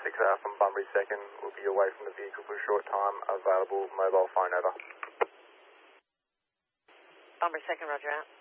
6 from Bunbury 2nd. We'll be away from the vehicle for a short time. Available mobile phone over. Bunbury 2nd, roger out.